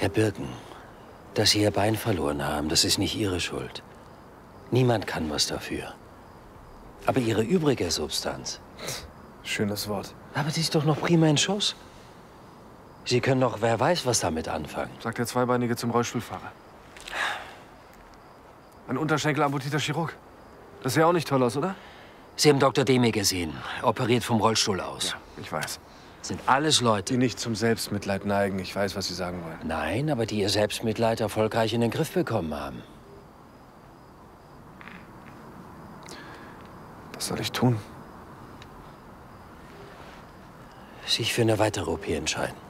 Herr Birken, dass Sie Ihr Bein verloren haben, das ist nicht Ihre Schuld. Niemand kann was dafür. Aber Ihre übrige Substanz... Schönes Wort. Aber die ist doch noch prima in Schuss. Sie können doch, wer weiß, was damit anfangen. Sagt der Zweibeinige zum Rollstuhlfahrer. Ein unterschenkelamputtierter Chirurg. Das sieht auch nicht toll aus, oder? Sie haben Dr. Demi gesehen. Operiert vom Rollstuhl aus. Ja, ich weiß. Sind alles Leute... Die nicht zum Selbstmitleid neigen. Ich weiß, was Sie sagen wollen. Nein, aber die ihr Selbstmitleid erfolgreich in den Griff bekommen haben. Was soll ich tun? Sich für eine weitere OP entscheiden.